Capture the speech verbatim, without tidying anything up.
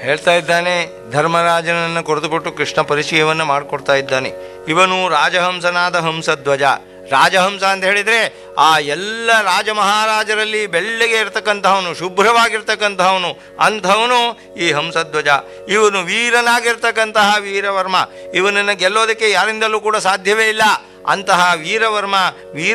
ಹೇಳ್ತಾ ಇದ್ದಾನೆ, ಧರ್ಮರಾಜನನ್ನು ಕೊರೆದುಬಿಟ್ಟು ಕೃಷ್ಣ ಪರಿಚಯವನ್ನು ಮಾಡಿಕೊಡ್ತಾ ಇದ್ದಾನೆ. ಇವನು ರಾಜಹಂಸನಾದ ಹಂಸಧ್ವಜ. ರಾಜಹಂಸ ಅಂತ ಹೇಳಿದರೆ ಆ ಎಲ್ಲ ರಾಜ ಮಹಾರಾಜರಲ್ಲಿ ಬೆಳ್ಳಗೆ ಇರ್ತಕ್ಕಂತಹವನು, ಶುಭ್ರವಾಗಿರ್ತಕ್ಕಂತಹವನು, ಅಂಥವನು ಈ ಹಂಸಧ್ವಜ. ಇವನು ವೀರನಾಗಿರ್ತಕ್ಕಂತಹ ವೀರವರ್ಮ. ಇವನನ್ನು ಗೆಲ್ಲೋದಕ್ಕೆ ಯಾರಿಂದಲೂ ಕೂಡ ಸಾಧ್ಯವೇ ಇಲ್ಲ. ಅಂತಹ ವೀರವರ್ಮ ವೀರ